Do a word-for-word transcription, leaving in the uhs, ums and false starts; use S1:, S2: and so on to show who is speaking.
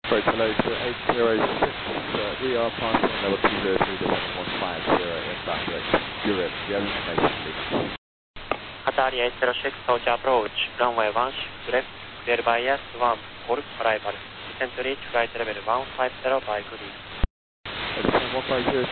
S1: Approach hello to eight zero six, uh, we are passing level two zero three to seven one five zero inbound direction Europe. Do you have information please?
S2: Qatar eight zero six, hold your approach, runway one six left, clear by S one, Golf arrival, descent to reach flight level one five zero by good evening.
S1: one five zero